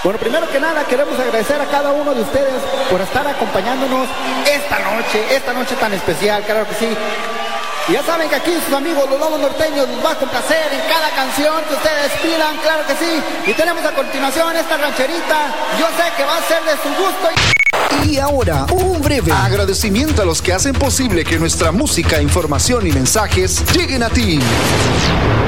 Bueno, primero que nada queremos agradecer a cada uno de ustedes por estar acompañándonos esta noche tan especial, claro que sí. Y ya saben que aquí sus amigos los Lobos Norteños los va a complacer en cada canción que ustedes pidan, claro que sí. Y tenemos a continuación esta rancherita, yo sé que va a ser de su gusto. Y ahora, un breve agradecimiento a los que hacen posible que nuestra música, información y mensajes lleguen a ti.